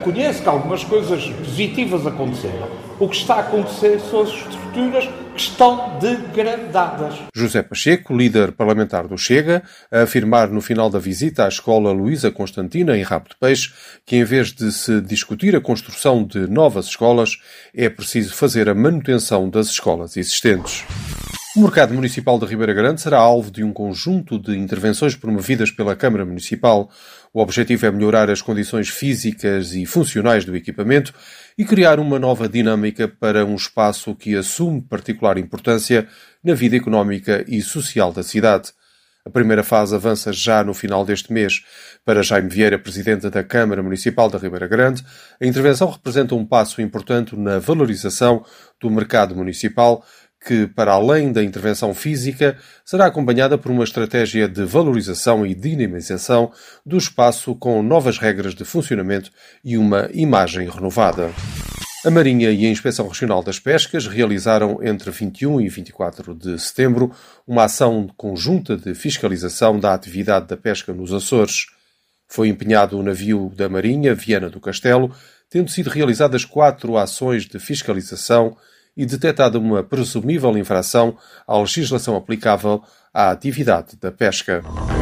reconheço que algumas coisas positivas aconteceram. O que está a acontecer são as estruturas que estão degradadas. José Pacheco, líder parlamentar do Chega, a afirmar no final da visita à escola Luísa Constantina, em Rabo de Peixe, que em vez de se discutir a construção de novas escolas, é preciso fazer a manutenção das escolas existentes. O mercado municipal de Ribeira Grande será alvo de um conjunto de intervenções promovidas pela Câmara Municipal. O objetivo é melhorar as condições físicas e funcionais do equipamento e criar uma nova dinâmica para um espaço que assume particular importância na vida económica e social da cidade. A primeira fase avança já no final deste mês. Para Jaime Vieira, presidente da Câmara Municipal da Ribeira Grande, a intervenção representa um passo importante na valorização do mercado municipal, que, para além da intervenção física, será acompanhada por uma estratégia de valorização e dinamização do espaço com novas regras de funcionamento e uma imagem renovada. A Marinha e a Inspeção Regional das Pescas realizaram entre 21 e 24 de setembro uma ação conjunta de fiscalização da atividade da pesca nos Açores. Foi empenhado o navio da Marinha, Viana do Castelo, tendo sido realizadas 4 ações de fiscalização e detectada uma presumível infração à legislação aplicável à atividade da pesca.